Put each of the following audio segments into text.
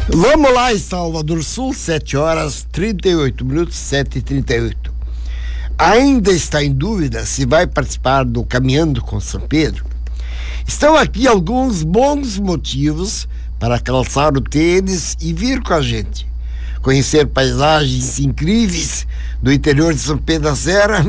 Vamos lá em Salvador Sul, 7h38, 7h38. Ainda está em dúvida se vai participar do Caminhando com São Pedro? Estão aqui alguns bons motivos para calçar o tênis e vir com a gente. Conhecer paisagens incríveis do interior de São Pedro da Serra.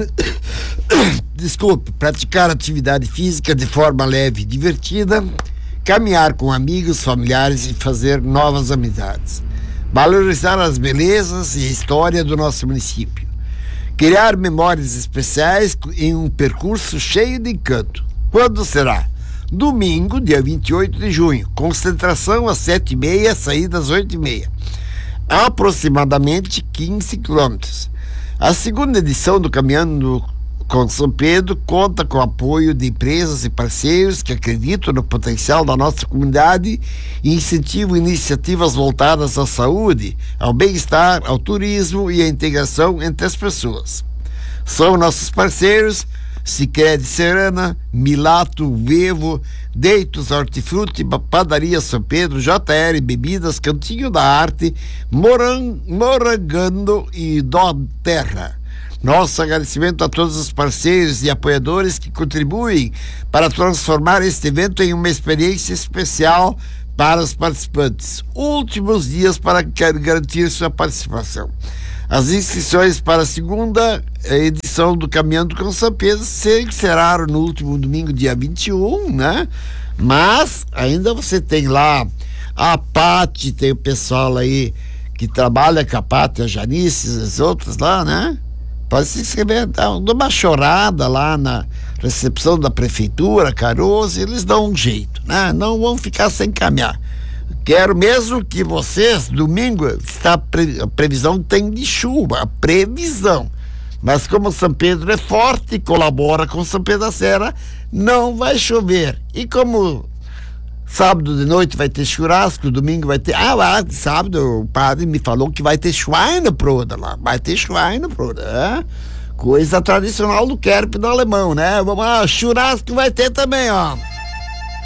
Praticar atividade física de forma leve e divertida. Caminhar com amigos, familiares e fazer novas amizades. Valorizar as belezas e a história do nosso município. Criar memórias especiais em um percurso cheio de encanto. Quando será? Domingo, dia 28 de junho. Concentração às 7h30, saída às 8h30. Aproximadamente 15 quilômetros. A segunda edição do Caminhando com São Pedro conta com o apoio de empresas e parceiros que acreditam no potencial da nossa comunidade e incentivam iniciativas voltadas à saúde, ao bem-estar, ao turismo e à integração entre as pessoas. São nossos parceiros Sicredi Serrana, Milato, Vevo, Deitos Hortifruti, Padaria São Pedro, JR Bebidas, Cantinho da Arte, Morangando e Dó Terra. Nosso agradecimento a todos os parceiros e apoiadores que contribuem para transformar este evento em uma experiência especial para os participantes. Últimos dias para garantir sua participação. As inscrições para a segunda edição do Caminhando com São Pedro se encerraram no último domingo, dia 21, né? Mas ainda você tem lá a Pati, tem o pessoal aí que trabalha com a Pati, a Janice, as outras lá, né? Pode se inscrever, dá uma chorada lá na recepção da prefeitura, Caroso, eles dão um jeito, né? Não vão ficar sem caminhar. Quero mesmo que vocês, domingo, a previsão tem de chuva, a previsão. Mas como São Pedro é forte e colabora com São Pedro da Serra, não vai chover. E como sábado de noite vai ter churrasco, domingo vai ter... lá, sábado o padre me falou que vai ter Schweinebrode lá. Vai ter Schweinebrode, coisa tradicional do Kerp do alemão, né? Vamos lá, churrasco vai ter também, ó.